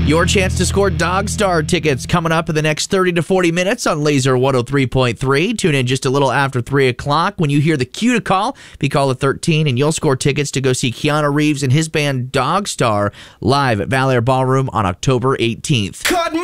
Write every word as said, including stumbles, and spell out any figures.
Your chance to score Dog Star tickets coming up in the next thirty to forty minutes on Laser one oh three point three. Tune in just a little after three o'clock. When you hear the cue to call, be caller thirteen, and you'll score tickets to go see Keanu Reeves and his band Dog Star live at Valley Air Ballroom on October eighteenth.